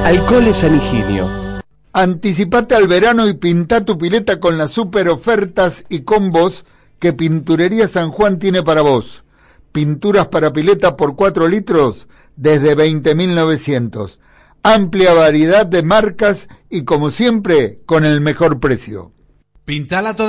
Alcoholes San Higinio. Anticipate al verano y pintá tu pileta con las super ofertas y combos que Pinturería San Juan tiene para vos. Pinturas para pileta por 4 litros desde 20.900. Amplia variedad de marcas y como siempre con el mejor precio. Pintala toda